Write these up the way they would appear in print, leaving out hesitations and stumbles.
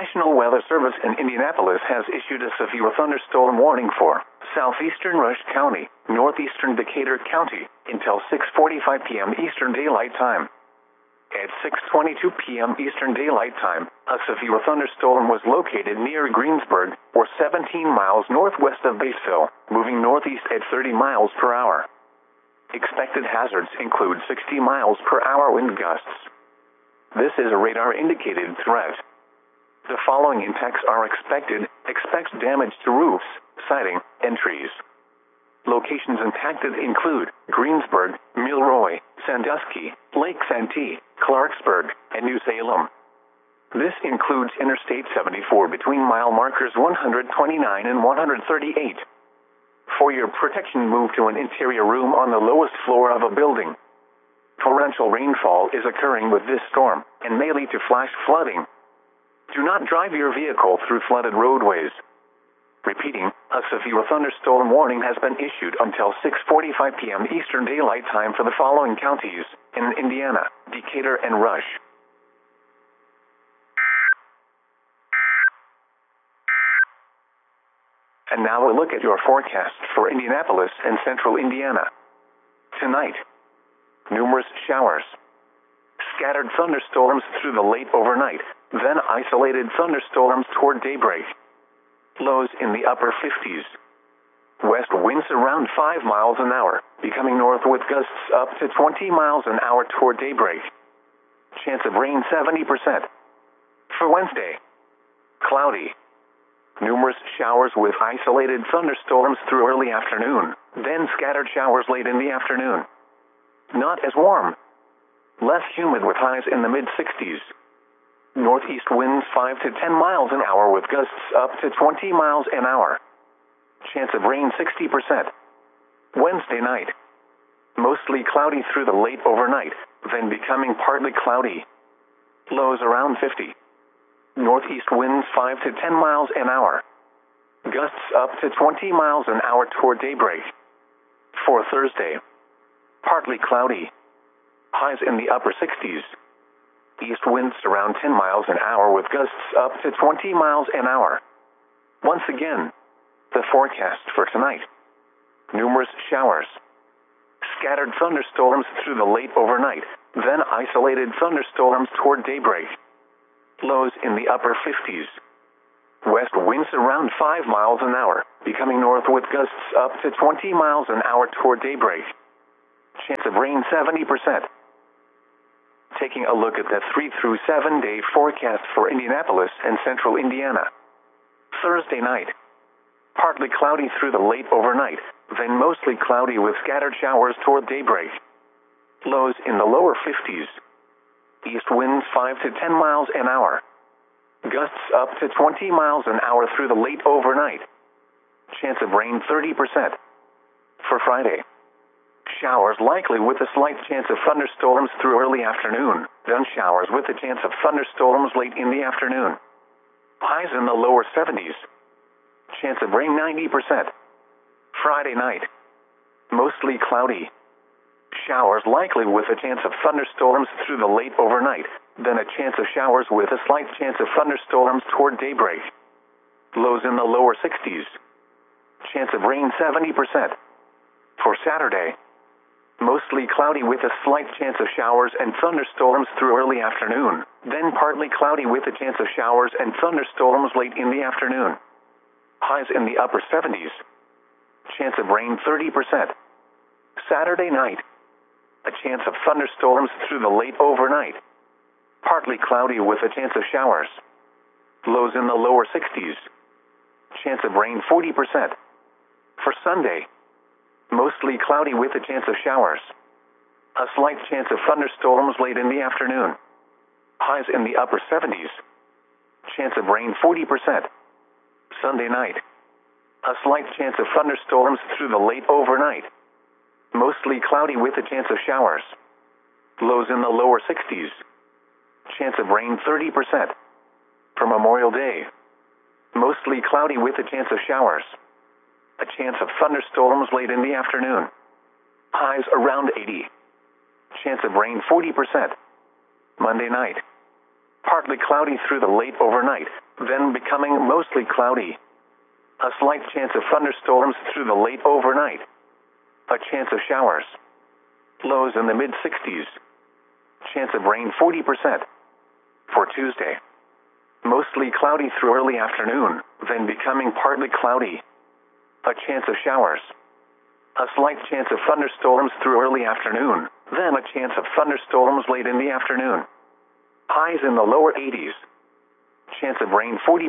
National Weather Service in Indianapolis has issued a severe thunderstorm warning for southeastern Rush County, northeastern Decatur County, until 6:45 p.m. Eastern Daylight Time. At 6:22 p.m. Eastern Daylight Time, a severe thunderstorm was located near Greensburg, or 17 miles northwest of Batesville, moving northeast at 30 miles per hour. Expected hazards include 60 miles per hour wind gusts. This is a radar-indicated threat. The following impacts are expected. Expect damage to roofs, siding, and trees. Locations impacted include Greensburg, Milroy, Sandusky, Lake Santee, Clarksburg, and New Salem. This includes Interstate 74 between mile markers 129 and 138. For your protection, move to an interior room on the lowest floor of a building. Torrential rainfall is occurring with this storm and may lead to flash flooding. Do not drive your vehicle through flooded roadways. Repeating, a severe thunderstorm warning has been issued until 6:45 p.m. Eastern Daylight Time for the following counties in Indiana: Decatur and Rush. And now a look at your forecast for Indianapolis and central Indiana. Tonight, numerous showers. Scattered thunderstorms through the late overnight, then isolated thunderstorms toward daybreak. Lows in the upper 50s. West winds around 5 miles an hour, becoming north with gusts up to 20 miles an hour toward daybreak. Chance of rain 70%. For Wednesday, cloudy. Numerous showers with isolated thunderstorms through early afternoon, then scattered showers late in the afternoon. Not as warm. Less humid with highs in the mid-60s. Northeast winds 5 to 10 miles an hour with gusts up to 20 miles an hour. Chance of rain 60%. Wednesday night. Mostly cloudy through the late overnight, then becoming partly cloudy. Lows around 50. Northeast winds 5 to 10 miles an hour. Gusts up to 20 miles an hour toward daybreak. For Thursday, partly cloudy. Highs in the upper 60s. East winds around 10 miles an hour with gusts up to 20 miles an hour. Once again, the forecast for tonight. Numerous showers. Scattered thunderstorms through the late overnight, then isolated thunderstorms toward daybreak. Lows in the upper 50s. West winds around 5 miles an hour, becoming north with gusts up to 20 miles an hour toward daybreak. Chance of rain 70%. Taking a look at the 3 through 7 day forecast for Indianapolis and central Indiana. Thursday night. Partly cloudy through the late overnight, then mostly cloudy with scattered showers toward daybreak. Lows in the lower 50s. East winds 5 to 10 miles an hour. Gusts up to 20 miles an hour through the late overnight. Chance of rain 30%. For Friday, showers likely with a slight chance of thunderstorms through early afternoon, then showers with a chance of thunderstorms late in the afternoon. Highs in the lower 70s. Chance of rain 90%. Friday night, mostly cloudy. Showers likely with a chance of thunderstorms through the late overnight, then a chance of showers with a slight chance of thunderstorms toward daybreak. Lows in the lower 60s. Chance of rain 70%. For Saturday, mostly cloudy with a slight chance of showers and thunderstorms through early afternoon, then partly cloudy with a chance of showers and thunderstorms late in the afternoon. Highs in the upper 70s. Chance of rain 30%. Saturday night, a chance of thunderstorms through the late overnight. Partly cloudy with a chance of showers. Lows in the lower 60s. Chance of rain 40%. For Sunday, mostly cloudy with a chance of showers. A slight chance of thunderstorms late in the afternoon. Highs in the upper 70s. Chance of rain 40%. Sunday night, a slight chance of thunderstorms through the late overnight. Mostly cloudy with a chance of showers. Lows in the lower 60s. Chance of rain 30%. For Memorial Day, mostly cloudy with a chance of showers. A chance of thunderstorms late in the afternoon. Highs around 80. Chance of rain 40%. Monday night, partly cloudy through the late overnight, then becoming mostly cloudy. A slight chance of thunderstorms through the late overnight. A chance of showers. Lows in the mid-60s. Chance of rain 40%. For Tuesday, mostly cloudy through early afternoon, then becoming partly cloudy. A chance of showers. A slight chance of thunderstorms through early afternoon, then a chance of thunderstorms late in the afternoon. Highs in the lower 80s. Chance of rain 40%.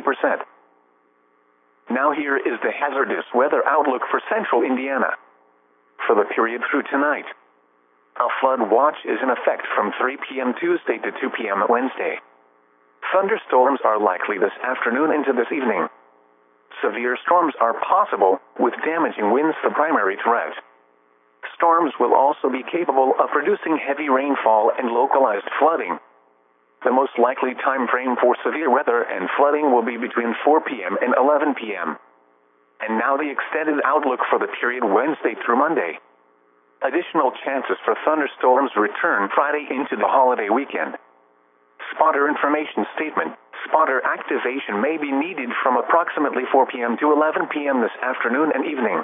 Now here is the hazardous weather outlook for central Indiana. For the period through tonight, a flood watch is in effect from 3 p.m. Tuesday to 2 p.m. Wednesday. Thunderstorms are likely this afternoon into this evening. Severe storms are possible, with damaging winds the primary threat. Storms will also be capable of producing heavy rainfall and localized flooding. The most likely time frame for severe weather and flooding will be between 4 p.m. and 11 p.m. And now the extended outlook for the period Wednesday through Monday. Additional chances for thunderstorms return Friday into the holiday weekend. Spotter information statement. Spotter activation may be needed from approximately 4 p.m. to 11 p.m. this afternoon and evening.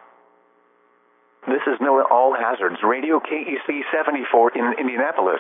This is NOAA All Hazards Radio KEC 74 in Indianapolis.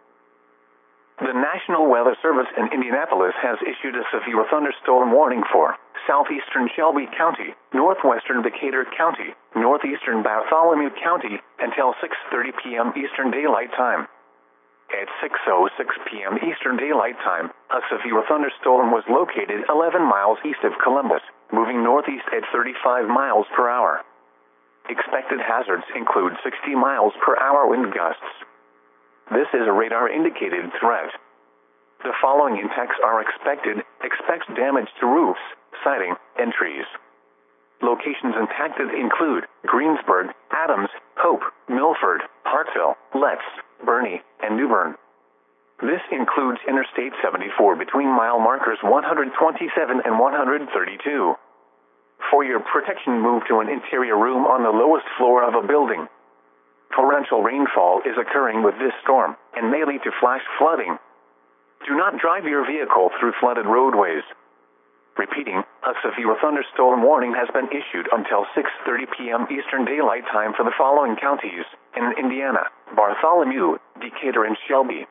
The National Weather Service in Indianapolis has issued a severe thunderstorm warning for southeastern Shelby County, northwestern Decatur County, northeastern Bartholomew County, until 6:30 p.m. Eastern Daylight Time. At 6:06 p.m. Eastern Daylight Time, a severe thunderstorm was located 11 miles east of Columbus, moving northeast at 35 miles per hour. Expected hazards include 60 miles per hour wind gusts. This is a radar-indicated threat. The following impacts are expected. Expect damage to roofs, siding, and trees. Locations impacted include Greensburg, Adams, Hope, Milford, Hartsville, Letts, Bernie, and New Bern. This includes Interstate 74 between mile markers 127 and 132. For your protection, move to an interior room on the lowest floor of a building. Torrential rainfall is occurring with this storm and may lead to flash flooding. Do not drive your vehicle through flooded roadways. Repeating, a severe thunderstorm warning has been issued until 6:30 p.m. Eastern Daylight Time for the following counties in Indiana: Bartholomew, Decatur, and Shelby.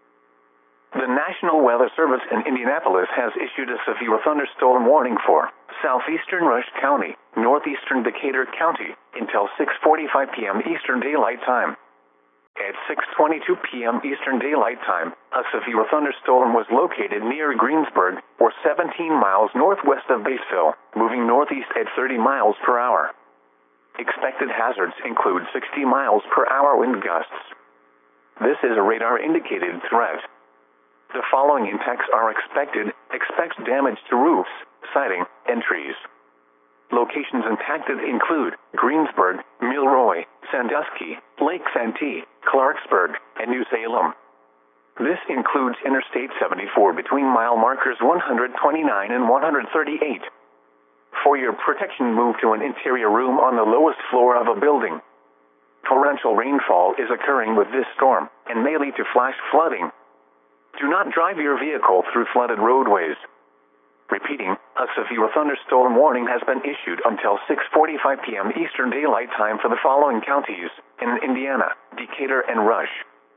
The National Weather Service in Indianapolis has issued a severe thunderstorm warning for southeastern Rush County, northeastern Decatur County, until 6:45 p.m. Eastern Daylight Time. At 6:22 p.m. Eastern Daylight Time, a severe thunderstorm was located near Greensburg, or 17 miles northwest of Batesville, moving northeast at 30 miles per hour. Expected hazards include 60 miles per hour wind gusts. This is a radar-indicated threat. The following impacts are expected. Expect damage to roofs, siding, and trees. Locations impacted include Greensburg, Milroy, Sandusky, Lake Santee, Clarksburg, and New Salem. This includes Interstate 74 between mile markers 129 and 138. For your protection, move to an interior room on the lowest floor of a building. Torrential rainfall is occurring with this storm and may lead to flash flooding. Do not drive your vehicle through flooded roadways. Repeating, a severe thunderstorm warning has been issued until 6:45 p.m. Eastern Daylight Time for the following counties in Indiana: Decatur and Rush.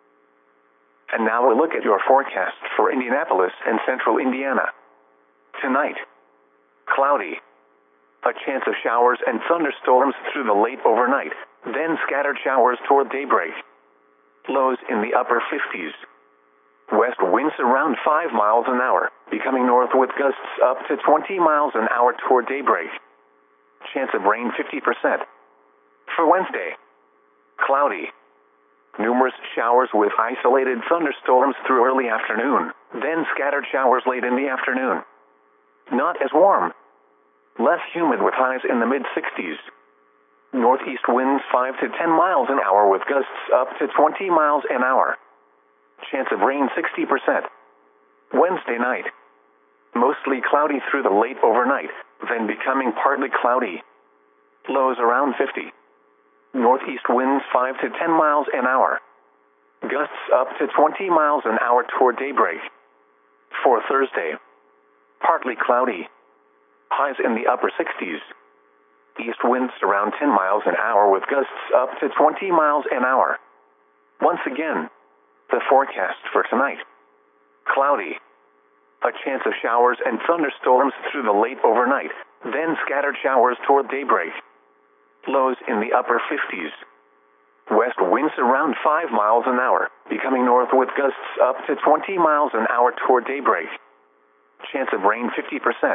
And now a look at your forecast for Indianapolis and central Indiana. Tonight, cloudy. A chance of showers and thunderstorms through the late overnight, then scattered showers toward daybreak. Lows in the upper 50s. West winds around 5 miles an hour, becoming north with gusts up to 20 miles an hour toward daybreak. Chance of rain 50%. For Wednesday, cloudy. Numerous showers with isolated thunderstorms through early afternoon, then scattered showers late in the afternoon. Not as warm. Less humid with highs in the mid-60s. Northeast winds 5 to 10 miles an hour with gusts up to 20 miles an hour. Chance of rain 60%. Wednesday night, mostly cloudy through the late overnight, then becoming partly cloudy. Lows around 50. Northeast winds 5 to 10 miles an hour. Gusts up to 20 miles an hour toward daybreak. For Thursday, partly cloudy. Highs in the upper 60s. East winds around 10 miles an hour with gusts up to 20 miles an hour. Once again, the forecast for tonight. Cloudy. A chance of showers and thunderstorms through the late overnight, then scattered showers toward daybreak. Lows in the upper 50s. West winds around 5 miles an hour, becoming north with gusts up to 20 miles an hour toward daybreak. Chance of rain 50%.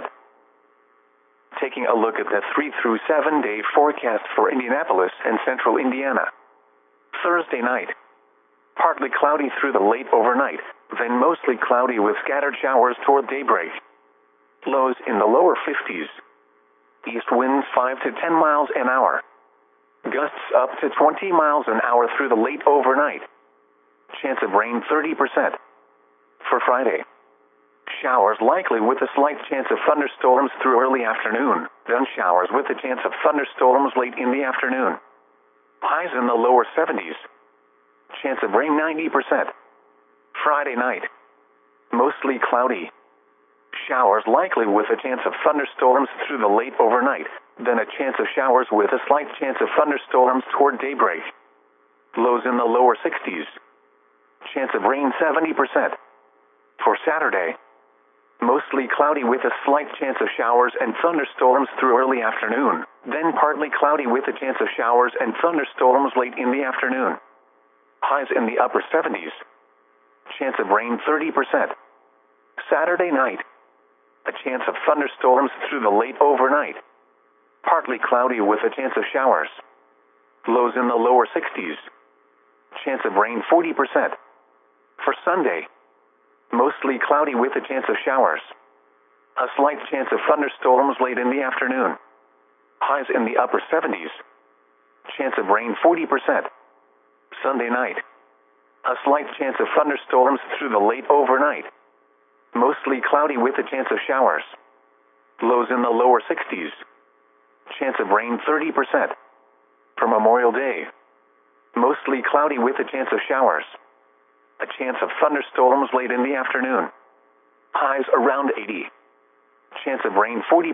Taking a look at the 3 through 7 day forecast for Indianapolis and central Indiana. Thursday night. Partly cloudy through the late overnight, then mostly cloudy with scattered showers toward daybreak. Lows in the lower 50s. East winds 5 to 10 miles an hour. Gusts up to 20 miles an hour through the late overnight. Chance of rain 30%. For Friday. Showers likely with a slight chance of thunderstorms through early afternoon, then showers with a chance of thunderstorms late in the afternoon. Highs in the lower 70s. Chance of rain 90%. Friday night. Mostly cloudy. Showers likely with a chance of thunderstorms through the late overnight, then a chance of showers with a slight chance of thunderstorms toward daybreak. Lows in the lower 60s. Chance of rain 70%. For Saturday. Mostly cloudy with a slight chance of showers and thunderstorms through early afternoon, then partly cloudy with a chance of showers and thunderstorms late in the afternoon. Highs in the upper 70s. Chance of rain 30%. Saturday night. A chance of thunderstorms through the late overnight. Partly cloudy with a chance of showers. Lows in the lower 60s. Chance of rain 40%. For Sunday. Mostly cloudy with a chance of showers. A slight chance of thunderstorms late in the afternoon. Highs in the upper 70s. Chance of rain 40%. Sunday night. A slight chance of thunderstorms through the late overnight. Mostly cloudy with a chance of showers. Lows in the lower 60s. Chance of rain 30%. For Memorial Day. Mostly cloudy with a chance of showers. A chance of thunderstorms late in the afternoon. Highs around 80. Chance of rain 40%.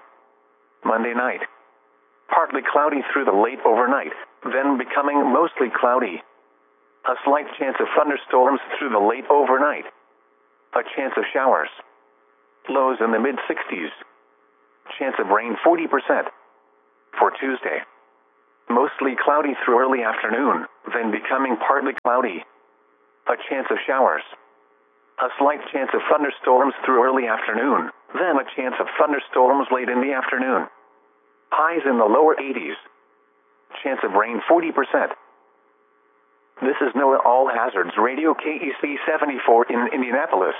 Monday night. Partly cloudy through the late overnight, then becoming mostly cloudy. A slight chance of thunderstorms through the late overnight. A chance of showers. Lows in the mid-60s. Chance of rain 40%. For Tuesday. Mostly cloudy through early afternoon, then becoming partly cloudy. A chance of showers. A slight chance of thunderstorms through early afternoon, then a chance of thunderstorms late in the afternoon. Highs in the lower 80s. Chance of rain 40%. This is NOAA All Hazards Radio KEC 74 in Indianapolis.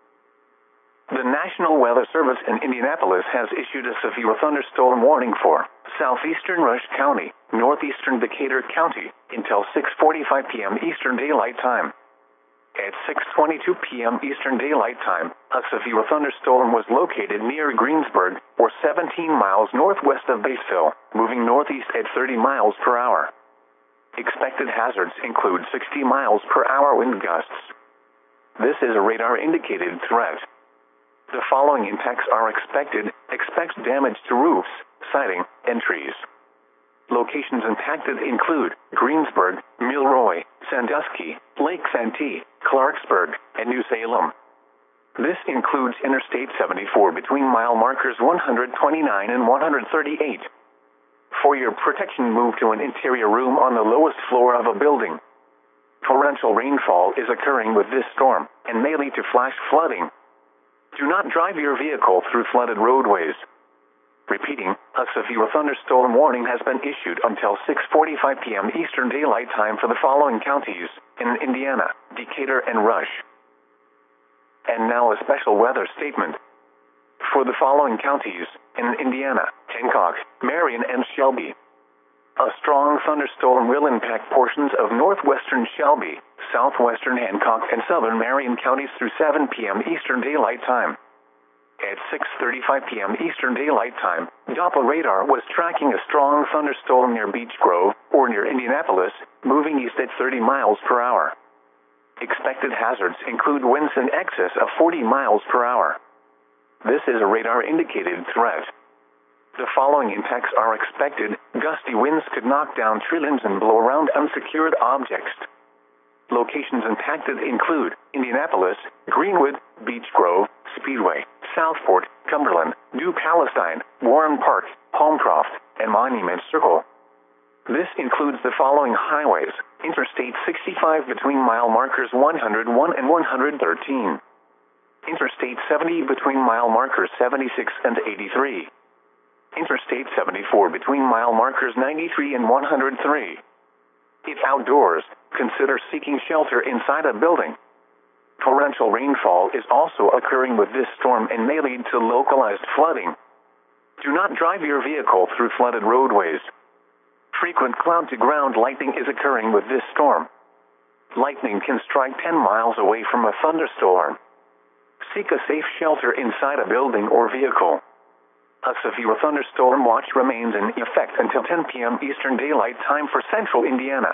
The National Weather Service in Indianapolis has issued a severe thunderstorm warning for southeastern Rush County, northeastern Decatur County, until 6:45 p.m. Eastern Daylight Time. At 6:22 p.m. Eastern Daylight Time, a severe thunderstorm was located near Greensburg, or 17 miles northwest of Batesville, moving northeast at 30 miles per hour. Expected hazards include 60 miles per hour wind gusts. This is a radar-indicated threat. The following impacts are expected. Expect damage to roofs, siding, and trees. Locations impacted include Greensburg, Milroy, Sandusky, Lake Santee, Clarksburg, and New Salem. This includes Interstate 74 between mile markers 129 and 138. For your protection, move to an interior room on the lowest floor of a building. Torrential rainfall is occurring with this storm and may lead to flash flooding. Do not drive your vehicle through flooded roadways. Repeating, a severe thunderstorm warning has been issued until 6:45 p.m. Eastern Daylight Time for the following counties in Indiana, Decatur, and Rush. And now a special weather statement. For the following counties in Indiana, Hancock, Marion, and Shelby. A strong thunderstorm will impact portions of northwestern Shelby, southwestern Hancock, and southern Marion counties through 7 p.m. Eastern Daylight Time. At 6:35 p.m. Eastern Daylight Time, Doppler radar was tracking a strong thunderstorm near Beech Grove, or near Indianapolis, moving east at 30 miles per hour. Expected hazards include winds in excess of 40 miles per hour. This is a radar-indicated threat. The following impacts are expected. Gusty winds could knock down tree limbs and blow around unsecured objects. Locations impacted include Indianapolis, Greenwood, Beech Grove, Speedway, Southport, Cumberland, New Palestine, Warren Park, Holmcroft, and Monument Circle. This includes the following highways: Interstate 65 between mile markers 101 and 113. Interstate 70 between mile markers 76 and 83. Interstate 74 between mile markers 93 and 103. If outdoors, consider seeking shelter inside a building. Torrential rainfall is also occurring with this storm and may lead to localized flooding. Do not drive your vehicle through flooded roadways. Frequent cloud-to-ground lightning is occurring with this storm. Lightning can strike 10 miles away from a thunderstorm. Seek a safe shelter inside a building or vehicle. A severe thunderstorm watch remains in effect until 10 p.m. Eastern Daylight Time for central Indiana.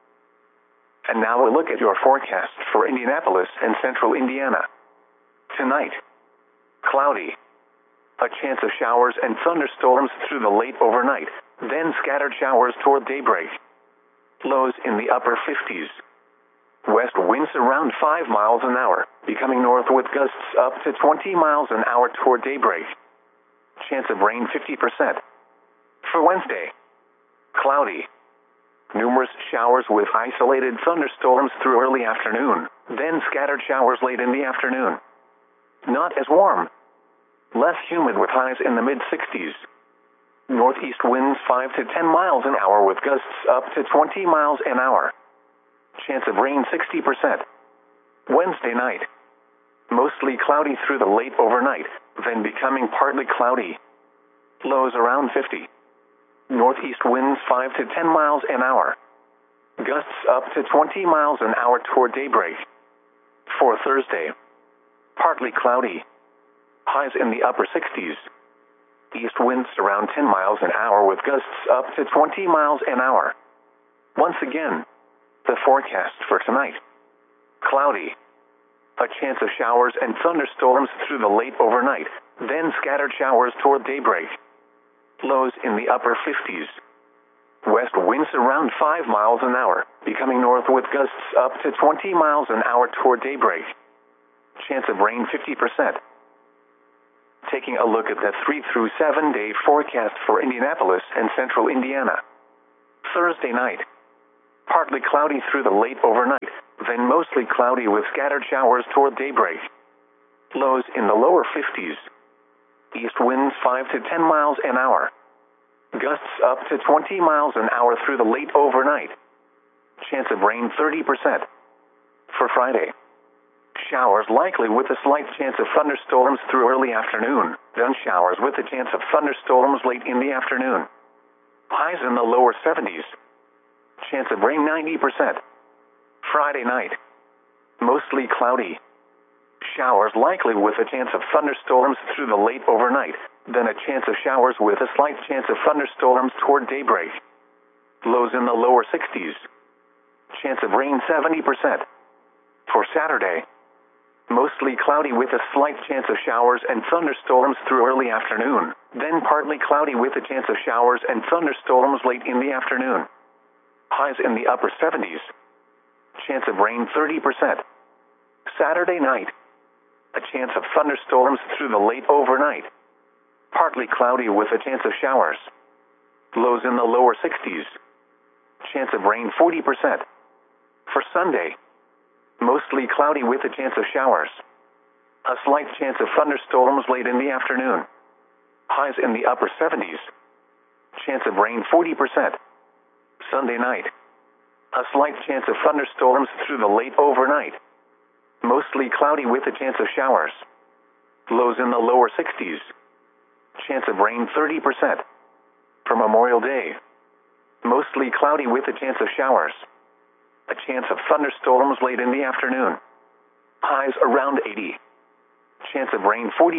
And now a look at your forecast for Indianapolis and central Indiana. Tonight, cloudy. A chance of showers and thunderstorms through the late overnight, then scattered showers toward daybreak. Lows in the upper 50s. West winds around 5 miles an hour, becoming north with gusts up to 20 miles an hour toward daybreak. Chance of rain 50%. For Wednesday, cloudy. Numerous showers with isolated thunderstorms through early afternoon, then scattered showers late in the afternoon. Not as warm. Less humid with highs in the mid-60s. Northeast winds 5 to 10 miles an hour with gusts up to 20 miles an hour. Chance of rain 60%. Wednesday night. Mostly cloudy through the late overnight, then becoming partly cloudy. Lows around 50. Northeast winds 5 to 10 miles an hour. Gusts up to 20 miles an hour toward daybreak. For Thursday, partly cloudy. Highs in the upper 60s. East winds around 10 miles an hour with gusts up to 20 miles an hour. Once again, the forecast for tonight. Cloudy. A chance of showers and thunderstorms through the late overnight, then scattered showers toward daybreak. Lows in the upper 50s. West winds around 5 miles an hour, becoming north with gusts up to 20 miles an hour toward daybreak. Chance of rain 50%. Taking a look at the 3 through 7 day forecast for Indianapolis and central Indiana. Thursday night. Partly cloudy through the late overnight, then mostly cloudy with scattered showers toward daybreak. Lows in the lower 50s. East winds 5 to 10 miles an hour. Gusts up to 20 miles an hour through the late overnight. Chance of rain 30%. For Friday, showers likely with a slight chance of thunderstorms through early afternoon, then showers with a chance of thunderstorms late in the afternoon. Highs in the lower 70s. Chance of rain 90%. Friday night, mostly cloudy. Showers likely with a chance of thunderstorms through the late overnight, then a chance of showers with a slight chance of thunderstorms toward daybreak. Lows in the lower 60s. Chance of rain 70%. For Saturday, mostly cloudy with a slight chance of showers and thunderstorms through early afternoon, then partly cloudy with a chance of showers and thunderstorms late in the afternoon. Highs in the upper 70s. Chance of rain 30%. Saturday night, a chance of thunderstorms through the late overnight. Partly cloudy with a chance of showers. Lows in the lower 60s. Chance of rain 40%. For Sunday, mostly cloudy with a chance of showers. A slight chance of thunderstorms late in the afternoon. Highs in the upper 70s. Chance of rain 40%. Sunday night, a slight chance of thunderstorms through the late overnight. Mostly cloudy with a chance of showers. Lows in the lower 60s. Chance of rain 30%. For Memorial Day, mostly cloudy with a chance of showers. A chance of thunderstorms late in the afternoon. Highs around 80. Chance of rain 40%.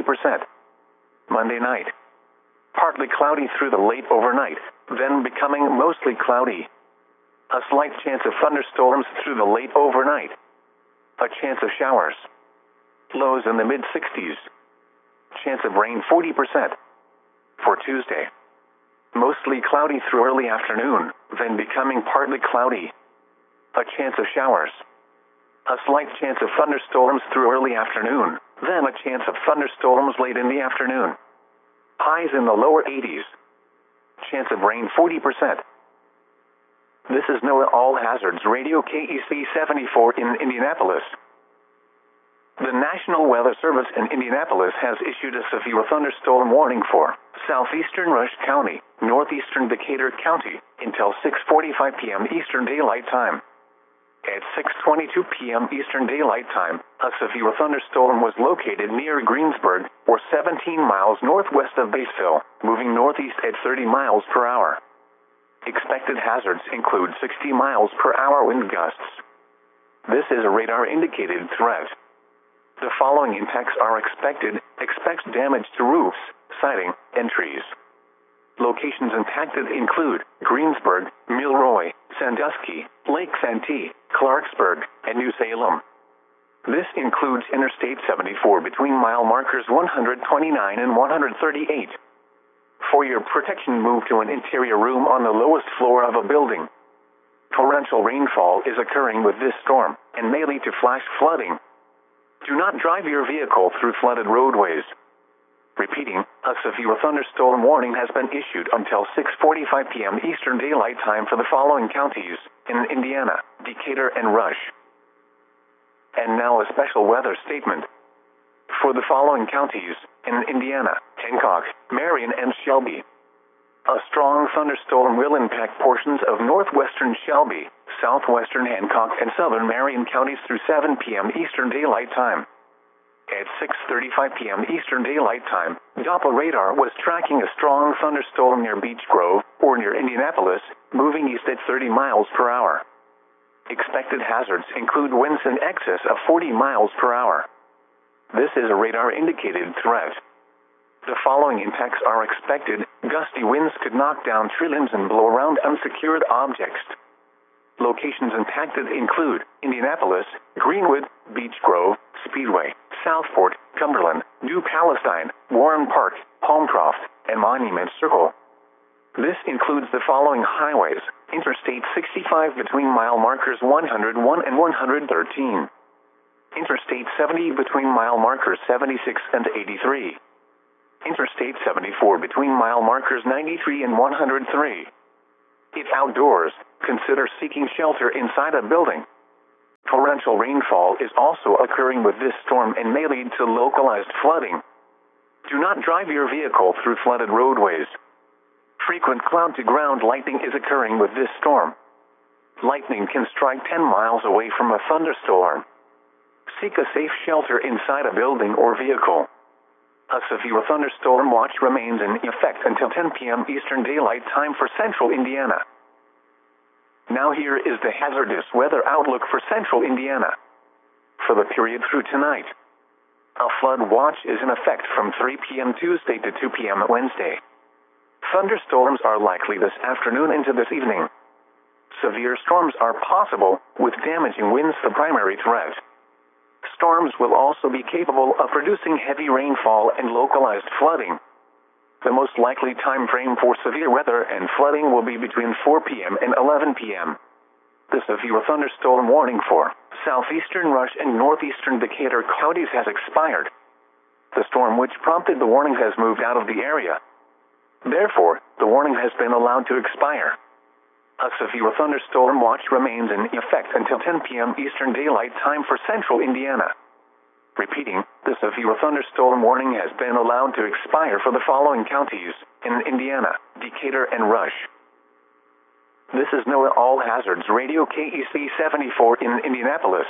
Monday night, partly cloudy through the late overnight, then becoming mostly cloudy. A slight chance of thunderstorms through the late overnight. A chance of showers. Lows in the mid-60s. chance of rain 40%. For Tuesday, mostly cloudy through early afternoon, then becoming partly cloudy. A chance of showers. A slight chance of thunderstorms through early afternoon, then a chance of thunderstorms late in the afternoon. Highs in the lower 80s. Chance of rain 40%. This is NOAA All Hazards Radio KEC 74 in Indianapolis. The National Weather Service in Indianapolis has issued a severe thunderstorm warning for southeastern Rush County, northeastern Decatur County, until 6:45 p.m. Eastern Daylight Time. At 6:22 p.m. Eastern Daylight Time, a severe thunderstorm was located near Greensburg, or 17 miles northwest of Batesville, moving northeast at 30 miles per hour. Expected hazards include 60 miles per hour wind gusts. This is a radar-indicated threat. The following impacts are expected. Expect damage to roofs, siding, and trees. Locations impacted include Greensburg, Milroy, Sandusky, Lake Santee, Clarksburg, and New Salem. This includes Interstate 74 between mile markers 129 and 138. For your protection, move to an interior room on the lowest floor of a building. Torrential rainfall is occurring with this storm and may lead to flash flooding. Do not drive your vehicle through flooded roadways. Repeating, a severe thunderstorm warning has been issued until 6:45 p.m. Eastern Daylight Time for the following counties in Indiana, Decatur, and Rush. And now a special weather statement. For the following counties in Indiana, Hancock, Marion, and Shelby. A strong thunderstorm will impact portions of northwestern Shelby, southwestern Hancock, and southern Marion counties through 7 p.m. Eastern Daylight Time. At 6:35 p.m. Eastern Daylight Time, Doppler radar was tracking a strong thunderstorm near Beech Grove, or near Indianapolis, moving east at 30 miles per hour. Expected hazards include winds in excess of 40 miles per hour. This is a radar-indicated threat. The following impacts are expected. Gusty winds could knock down tree limbs and blow around unsecured objects. Locations impacted include Indianapolis, Greenwood, Beech Grove, Speedway, Southport, Cumberland, New Palestine, Warren Park, Palmcroft, and Monument Circle. This includes the following highways: Interstate 65 between mile markers 101 and 113. Interstate 70 between mile markers 76 and 83. Interstate 74 between mile markers 93 and 103. If outdoors, consider seeking shelter inside a building. Torrential rainfall is also occurring with this storm and may lead to localized flooding. Do not drive your vehicle through flooded roadways. Frequent cloud-to-ground lightning is occurring with this storm. Lightning can strike 10 miles away from a thunderstorm. Seek a safe shelter inside a building or vehicle. A severe thunderstorm watch remains in effect until 10 p.m. Eastern Daylight Time for central Indiana. Now here is the hazardous weather outlook for central Indiana. For the period through tonight, a flood watch is in effect from 3 p.m. Tuesday to 2 p.m. Wednesday. Thunderstorms are likely this afternoon into this evening. Severe storms are possible, with damaging winds the primary threat. Storms will also be capable of producing heavy rainfall and localized flooding. The most likely time frame for severe weather and flooding will be between 4 p.m. and 11 p.m. The severe thunderstorm warning for southeastern Rush and northeastern Decatur counties has expired. The storm which prompted the warning has moved out of the area. Therefore, the warning has been allowed to expire. A severe thunderstorm watch remains in effect until 10 p.m. Eastern Daylight Time for central Indiana. Repeating, the severe thunderstorm warning has been allowed to expire for the following counties in Indiana, Decatur, and Rush. This is NOAA All Hazards Radio KEC 74 in Indianapolis.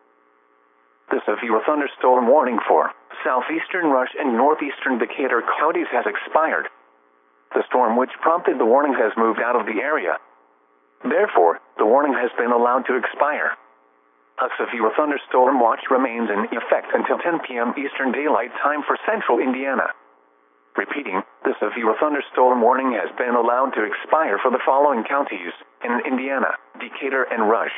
The severe thunderstorm warning for southeastern Rush and northeastern Decatur counties has expired. The storm which prompted the warning has moved out of the area. Therefore, the warning has been allowed to expire. A severe thunderstorm watch remains in effect until 10 p.m. Eastern Daylight Time for central Indiana. Repeating, the severe thunderstorm warning has been allowed to expire for the following counties in Indiana, Decatur, and Rush.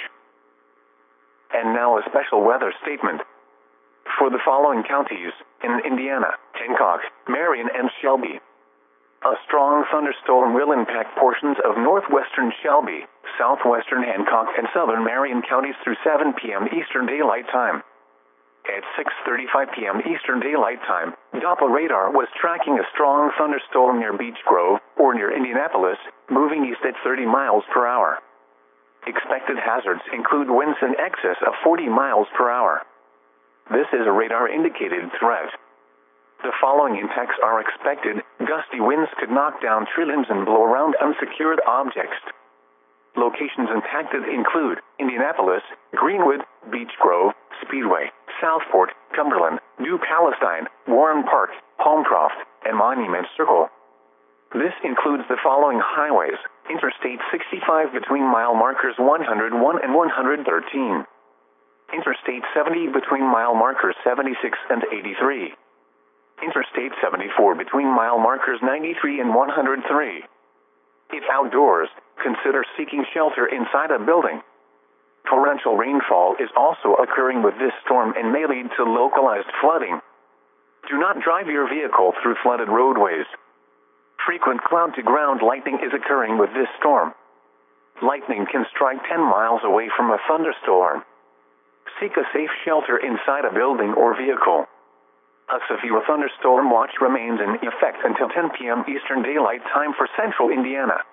And now a special weather statement. For the following counties in Indiana, Hancock, Marion, and Shelby. A strong thunderstorm will impact portions of northwestern Shelby, southwestern Hancock, and southern Marion counties through 7 p.m. Eastern Daylight Time. At 6:35 p.m. Eastern Daylight Time, Doppler radar was tracking a strong thunderstorm near Beech Grove, or near Indianapolis, moving east at 30 miles per hour. Expected hazards include winds in excess of 40 miles per hour. This is a radar-indicated threat. The following impacts are expected. Gusty winds could knock down tree limbs and blow around unsecured objects. Locations impacted include Indianapolis, Greenwood, Beech Grove, Speedway, Southport, Cumberland, New Palestine, Warren Park, Holmcroft, and Monument Circle. This includes the following highways: Interstate 65 between mile markers 101 and 113. Interstate 70 between mile markers 76 and 83. Interstate 74 between mile markers 93 and 103. If outdoors, consider seeking shelter inside a building. Torrential rainfall is also occurring with this storm and may lead to localized flooding. Do not drive your vehicle through flooded roadways. Frequent cloud-to-ground lightning is occurring with this storm. Lightning can strike 10 miles away from a thunderstorm. Seek a safe shelter inside a building or vehicle. A severe thunderstorm watch remains in effect until 10 p.m. Eastern Daylight Time for central Indiana.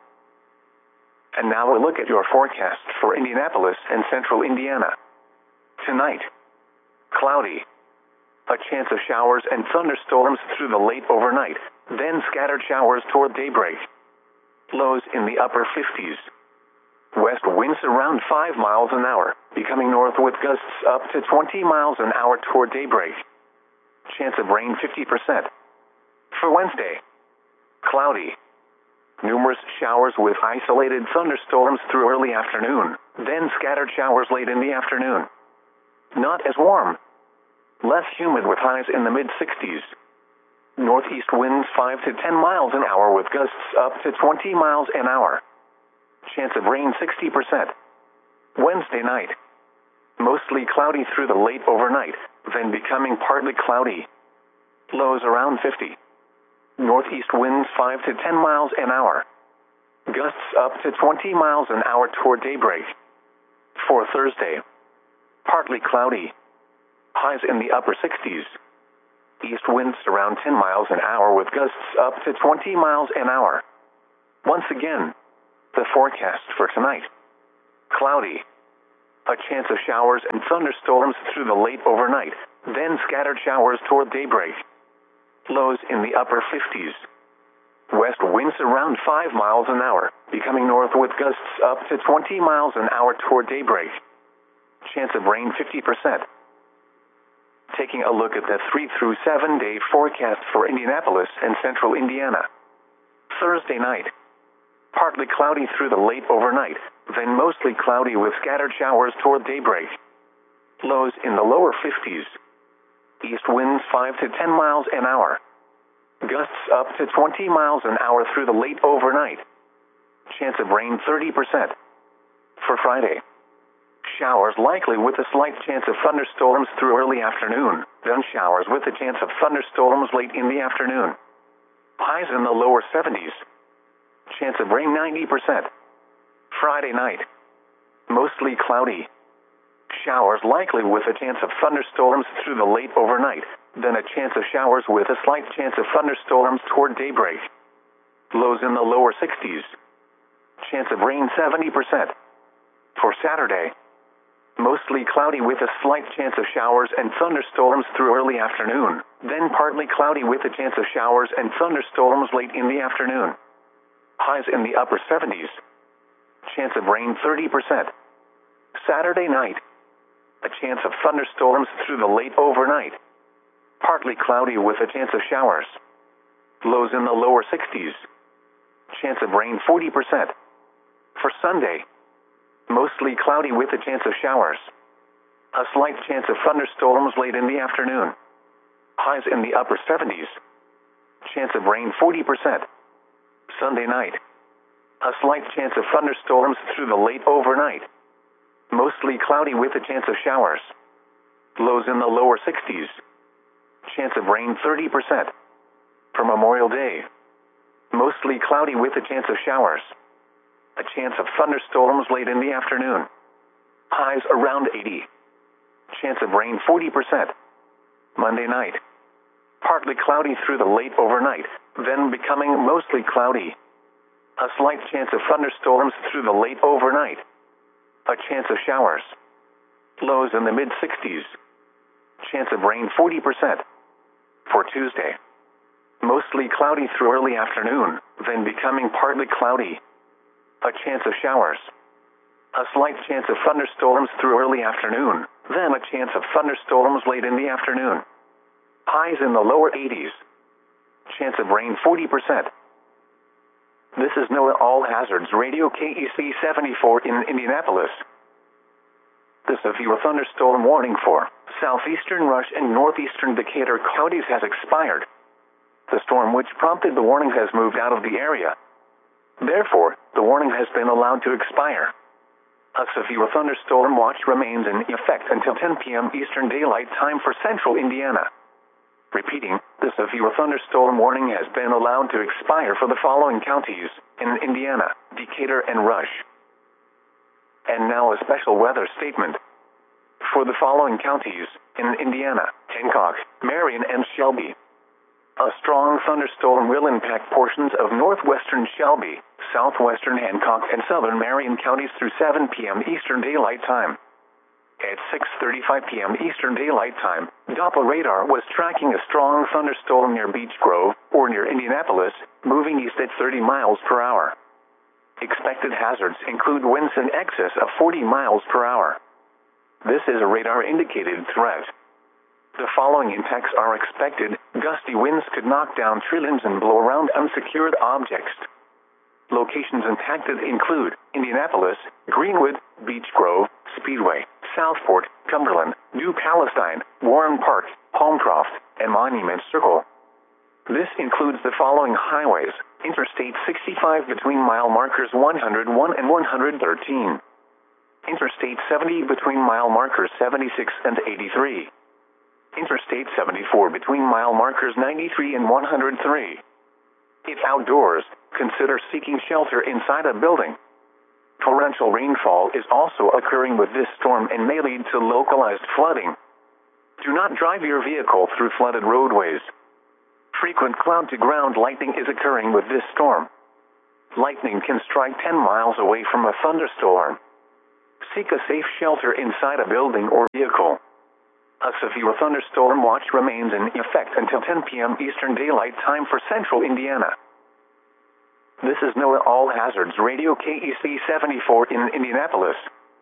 And now a look at your forecast for Indianapolis and central Indiana. Tonight, cloudy. A chance of showers and thunderstorms through the late overnight, then scattered showers toward daybreak. Lows in the upper 50s. West winds around 5 miles an hour, becoming north with gusts up to 20 miles an hour toward daybreak. Chance of rain 50%. For Wednesday, cloudy. Numerous showers with isolated thunderstorms through early afternoon, then scattered showers late in the afternoon. Not as warm. Less humid with highs in the mid-60s. Northeast winds 5 to 10 miles an hour with gusts up to 20 miles an hour. Chance of rain 60%. Wednesday night. Mostly cloudy through the late overnight, then becoming partly cloudy. Lows around 50. Northeast winds 5 to 10 miles an hour. Gusts up to 20 miles an hour toward daybreak. For Thursday, partly cloudy. Highs in the upper 60s. East winds around 10 miles an hour with gusts up to 20 miles an hour. Once again, the forecast for tonight. Cloudy. A chance of showers and thunderstorms through the late overnight, then scattered showers toward daybreak. Lows in the upper 50s. West winds around 5 miles an hour, becoming north with gusts up to 20 miles an hour toward daybreak. Chance of rain 50%. Taking a look at the 3 through 7 day forecast for Indianapolis and central Indiana. Thursday night. Partly cloudy through the late overnight, then mostly cloudy with scattered showers toward daybreak. Lows in the lower 50s. East winds 5 to 10 miles an hour. Gusts up to 20 miles an hour through the late overnight. Chance of rain 30%. For Friday, showers likely with a slight chance of thunderstorms through early afternoon, then showers with a chance of thunderstorms late in the afternoon. Highs in the lower 70s. Chance of rain 90%. Friday night, mostly cloudy. Showers likely with a chance of thunderstorms through the late overnight, then a chance of showers with a slight chance of thunderstorms toward daybreak. Lows in the lower 60s. Chance of rain 70%. For Saturday, mostly cloudy with a slight chance of showers and thunderstorms through early afternoon, then partly cloudy with a chance of showers and thunderstorms late in the afternoon. Highs in the upper 70s. Chance of rain 30%. Saturday night, a chance of thunderstorms through the late overnight. Partly cloudy with a chance of showers. Lows in the lower 60s. Chance of rain 40%. For Sunday, mostly cloudy with a chance of showers. A slight chance of thunderstorms late in the afternoon. Highs in the upper 70s. Chance of rain 40%. Sunday night, a slight chance of thunderstorms through the late overnight. Mostly cloudy with a chance of showers. Lows in the lower 60s. Chance of rain 30%. For Memorial Day, mostly cloudy with a chance of showers. A chance of thunderstorms late in the afternoon. Highs around 80. Chance of rain 40%. Monday night, partly cloudy through the late overnight, then becoming mostly cloudy. A slight chance of thunderstorms through the late overnight. A chance of showers. Lows in the mid-60s. Chance of rain 40%. For Tuesday, mostly cloudy through early afternoon, then becoming partly cloudy. A chance of showers. A slight chance of thunderstorms through early afternoon, then a chance of thunderstorms late in the afternoon. Highs in the lower 80s. Chance of rain 40%. This is NOAA All Hazards Radio KEC 74 in Indianapolis. The severe thunderstorm warning for southeastern Rush and northeastern Decatur counties has expired. The storm which prompted the warning has moved out of the area. Therefore, the warning has been allowed to expire. A severe thunderstorm watch remains in effect until 10 p.m. Eastern Daylight Time for central Indiana. Repeating, the severe thunderstorm warning has been allowed to expire for the following counties in Indiana, Decatur, and Rush. And now a special weather statement. For the following counties in Indiana, Hancock, Marion, and Shelby. A strong thunderstorm will impact portions of northwestern Shelby, southwestern Hancock, and southern Marion counties through 7 p.m. Eastern Daylight Time. At 6:35 p.m. Eastern Daylight Time, Doppler radar was tracking a strong thunderstorm near Beech Grove, or near Indianapolis, moving east at 30 miles per hour. Expected hazards include winds in excess of 40 miles per hour. This is a radar-indicated threat. The following impacts are expected. Gusty winds could knock down tree limbs and blow around unsecured objects. Locations impacted include Indianapolis, Greenwood, Beech Grove, Speedway, Southport, Cumberland, New Palestine, Warren Park, Holmcroft, and Monument Circle. This includes the following highways: Interstate 65 between mile markers 101 and 113. Interstate 70 between mile markers 76 and 83. Interstate 74 between mile markers 93 and 103. If outdoors, consider seeking shelter inside a building. Torrential rainfall is also occurring with this storm and may lead to localized flooding. Do not drive your vehicle through flooded roadways. Frequent cloud-to-ground lightning is occurring with this storm. Lightning can strike 10 miles away from a thunderstorm. Seek a safe shelter inside a building or vehicle. A severe thunderstorm watch remains in effect until 10 p.m. Eastern Daylight Time for central Indiana. This is NOAA All Hazards Radio KEC 74 in Indianapolis.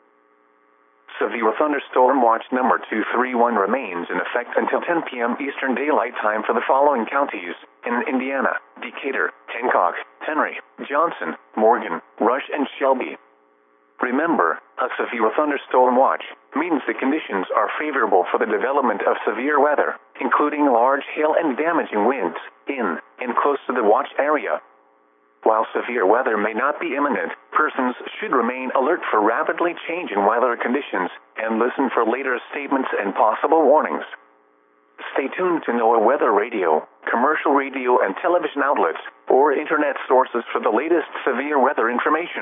Severe thunderstorm watch number 231 remains in effect until 10 p.m. Eastern Daylight Time for the following counties in Indiana: Decatur, Hancock, Henry, Johnson, Morgan, Rush, and Shelby. Remember, a severe thunderstorm watch means the conditions are favorable for the development of severe weather, including large hail and damaging winds, in and close to the watch area. While severe weather may not be imminent, persons should remain alert for rapidly changing weather conditions and listen for later statements and possible warnings. Stay tuned to NOAA Weather Radio, commercial radio and television outlets, or internet sources for the latest severe weather information.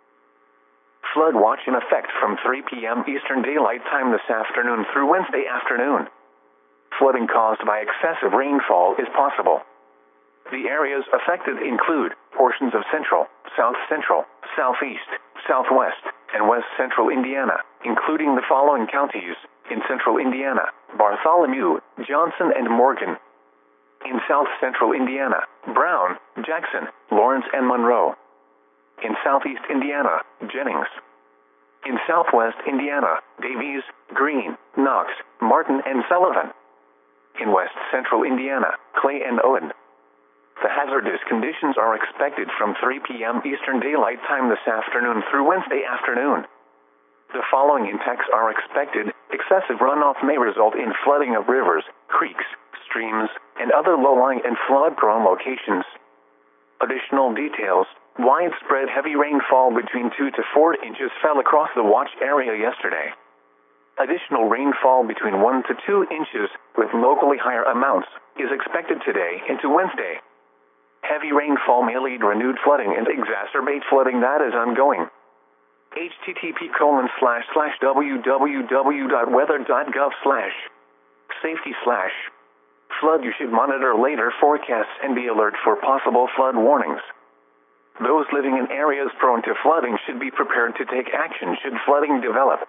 Flood watch in effect from 3 p.m. Eastern Daylight Time this afternoon through Wednesday afternoon. Flooding caused by excessive rainfall is possible. The areas affected include portions of central, south central, southeast, southwest, and west central Indiana, including the following counties in central Indiana: Bartholomew, Johnson, and Morgan. In south central Indiana, Brown, Jackson, Lawrence, and Monroe. In southeast Indiana, Jennings. In southwest Indiana, Davies, Greene, Knox, Martin, and Sullivan. In west central Indiana, Clay and Owen. The hazardous conditions are expected from 3 p.m. Eastern Daylight Time this afternoon through Wednesday afternoon. The following impacts are expected. Excessive runoff may result in flooding of rivers, creeks, streams, and other low-lying and flood-prone locations. Additional details: widespread heavy rainfall between 2 to 4 inches fell across the watch area yesterday. Additional rainfall between 1 to 2 inches, with locally higher amounts, is expected today into Wednesday. Heavy rainfall may lead renewed flooding and exacerbate flooding that is ongoing. http://www.weather.gov/safety/flood. You should monitor later forecasts and be alert for possible flood warnings. Those living in areas prone to flooding should be prepared to take action should flooding develop.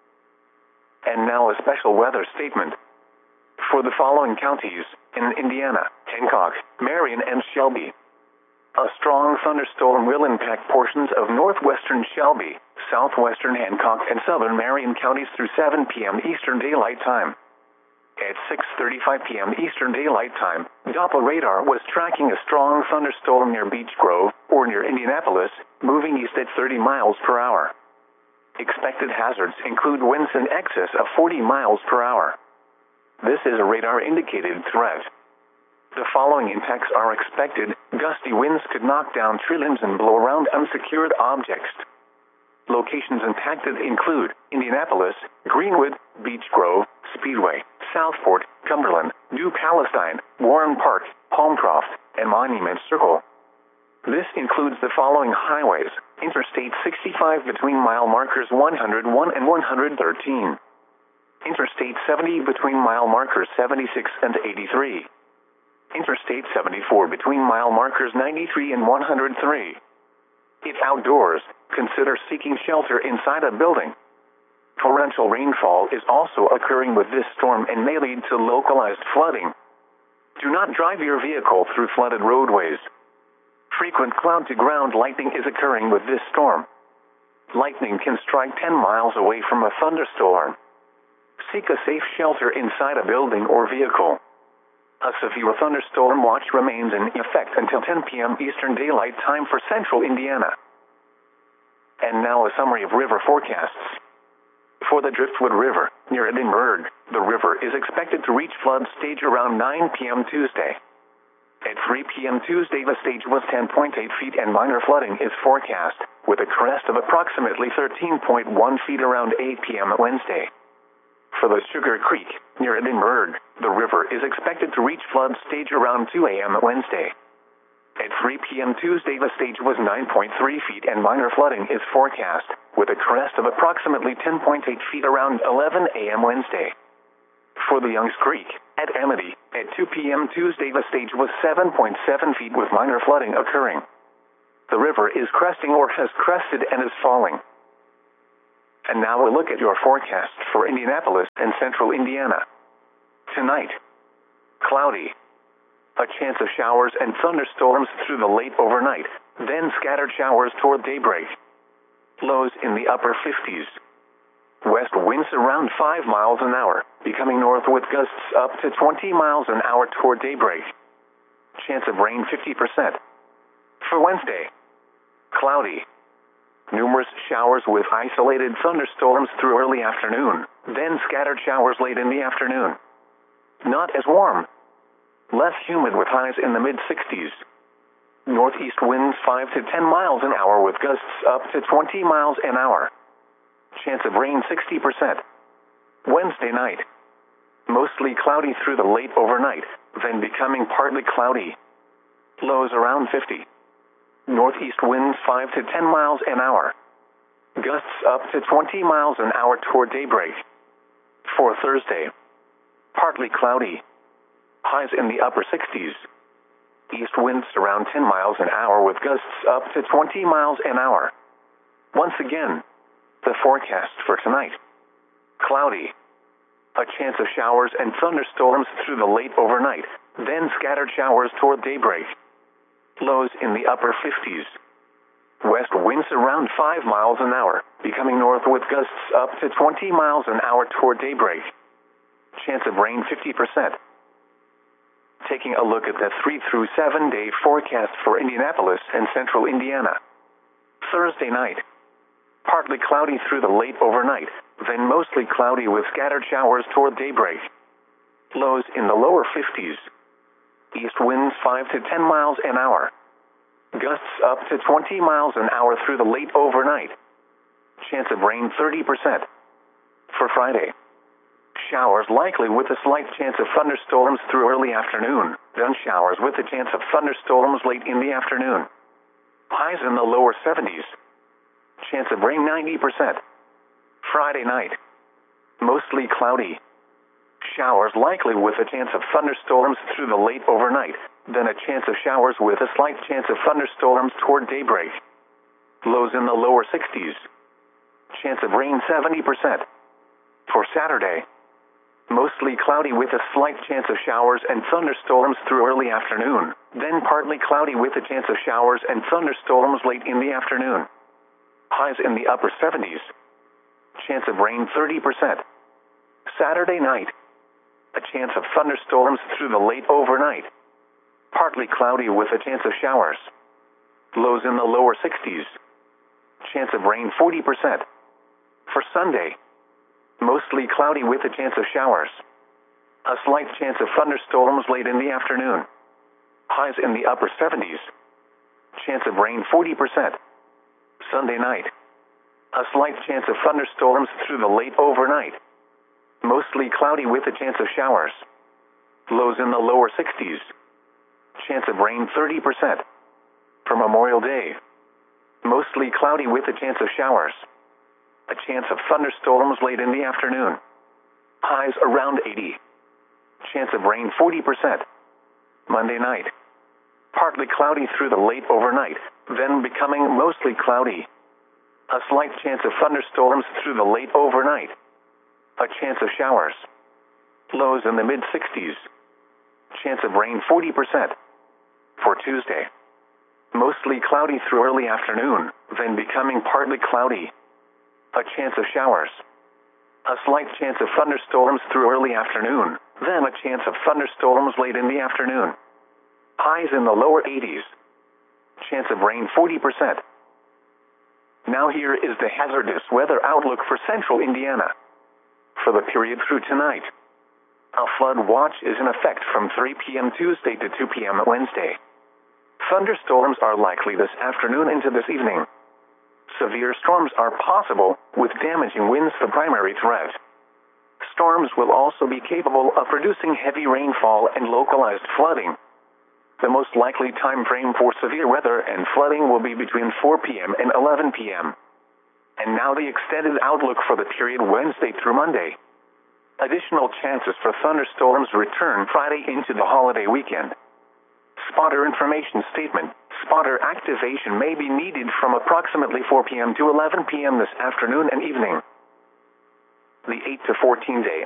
And now a special weather statement. For the following counties in Indiana: Hancock, Marion, and Shelby. A strong thunderstorm will impact portions of northwestern Shelby, southwestern Hancock, and southern Marion counties through 7 p.m. Eastern Daylight Time. At 6:35 p.m. Eastern Daylight Time, Doppler radar was tracking a strong thunderstorm near Beech Grove, or near Indianapolis, moving east at 30 miles per hour. Expected hazards include winds in excess of 40 miles per hour. This is a radar-indicated threat. The following impacts are expected. Gusty winds could knock down tree limbs and blow around unsecured objects. Locations impacted include Indianapolis, Greenwood, Beech Grove, Speedway, Southport, Cumberland, New Palestine, Warren Park, Palmcroft, and Monument Circle. This includes the following highways: Interstate 65 between mile markers 101 and 113. Interstate 70 between mile markers 76 and 83. Interstate 74 between mile markers 93 and 103. If outdoors, consider seeking shelter inside a building. Torrential rainfall is also occurring with this storm and may lead to localized flooding. Do not drive your vehicle through flooded roadways. Frequent cloud-to-ground lightning is occurring with this storm. Lightning can strike 10 miles away from a thunderstorm. Seek a safe shelter inside a building or vehicle. A severe thunderstorm watch remains in effect until 10 p.m. Eastern Daylight Time for central Indiana. And now a summary of river forecasts. For the Driftwood River, near Edinburgh, the river is expected to reach flood stage around 9 p.m. Tuesday. At 3 p.m. Tuesday, the stage was 10.8 feet and minor flooding is forecast, with a crest of approximately 13.1 feet around 8 p.m. Wednesday. For the Sugar Creek, near Edinburgh, the river is expected to reach flood stage around 2 a.m. Wednesday. At 3 p.m. Tuesday, the stage was 9.3 feet and minor flooding is forecast, with a crest of approximately 10.8 feet around 11 a.m. Wednesday. For the Youngs Creek, at Amity, at 2 p.m. Tuesday, the stage was 7.7 feet with minor flooding occurring. The river is cresting or has crested and is falling. And now a look at your forecast for Indianapolis and central Indiana. Tonight, cloudy. A chance of showers and thunderstorms through the late overnight, then scattered showers toward daybreak. Lows in the upper 50s. West winds around 5 miles an hour, becoming north with gusts up to 20 miles an hour toward daybreak. Chance of rain 50%. For Wednesday, cloudy. Numerous showers with isolated thunderstorms through early afternoon, then scattered showers late in the afternoon. Not as warm. Less humid with highs in the mid-60s. Northeast winds 5 to 10 miles an hour with gusts up to 20 miles an hour. Chance of rain 60%. Wednesday night. Mostly cloudy through the late overnight, then becoming partly cloudy. Lows around 50. Northeast winds 5 to 10 miles an hour. Gusts up to 20 miles an hour toward daybreak. For Thursday, partly cloudy. Highs in the upper 60s. East winds around 10 miles an hour with gusts up to 20 miles an hour. Once again, the forecast for tonight. Cloudy. A chance of showers and thunderstorms through the late overnight, then scattered showers toward daybreak. Lows in the upper 50s. West winds around 5 miles an hour, becoming north with gusts up to 20 miles an hour toward daybreak. Chance of rain 50%. Taking a look at the 3 through 7 day forecast for Indianapolis and central Indiana. Thursday night. Partly cloudy through the late overnight, then mostly cloudy with scattered showers toward daybreak. Lows in the lower 50s. East winds 5 to 10 miles an hour. Gusts up to 20 miles an hour through the late overnight. Chance of rain 30%. For Friday, Showers likely with a slight chance of thunderstorms through early afternoon, then showers with a chance of thunderstorms late in the afternoon. Highs in the lower 70s. Chance of rain 90%. Friday night. Mostly cloudy. Showers likely with a chance of thunderstorms through the late overnight, then a chance of showers with a slight chance of thunderstorms toward daybreak. Lows in the lower 60s. Chance of rain 70%. For Saturday. Mostly cloudy with a slight chance of showers and thunderstorms through early afternoon, then partly cloudy with a chance of showers and thunderstorms late in the afternoon. Highs in the upper 70s. Chance of rain 30%. Saturday night. A chance of thunderstorms through the late overnight. Partly cloudy with a chance of showers. Lows in the lower 60s. Chance of rain 40%. For Sunday. Mostly cloudy with a chance of showers. A slight chance of thunderstorms late in the afternoon. Highs in the upper 70s. Chance of rain 40%. Sunday night. A slight chance of thunderstorms through the late overnight. Mostly cloudy with a chance of showers. Lows in the lower 60s. Chance of rain 30%. For Memorial Day. Mostly cloudy with a chance of showers. A chance of thunderstorms late in the afternoon. Highs around 80. Chance of rain 40%. Monday night. Partly cloudy through the late overnight, then becoming mostly cloudy. A slight chance of thunderstorms through the late overnight. A chance of showers. Lows in the mid-60s. Chance of rain 40%. For Tuesday. Mostly cloudy through early afternoon, then becoming partly cloudy. A chance of showers. A slight chance of thunderstorms through early afternoon, then a chance of thunderstorms late in the afternoon. Highs in the lower 80s. Chance of rain 40%. Now here is the hazardous weather outlook for central Indiana. For the period through tonight. A flood watch is in effect from 3 p.m. Tuesday to 2 p.m. Wednesday. Thunderstorms are likely this afternoon into this evening. Severe storms are possible, with damaging winds the primary threat. Storms will also be capable of producing heavy rainfall and localized flooding. The most likely time frame for severe weather and flooding will be between 4 p.m. and 11 p.m. And now the extended outlook for the period Wednesday through Monday. Additional chances for thunderstorms return Friday into the holiday weekend. Spotter information statement. Spotter activation may be needed from approximately 4 p.m. to 11 p.m. this afternoon and evening. The 8 to 14 day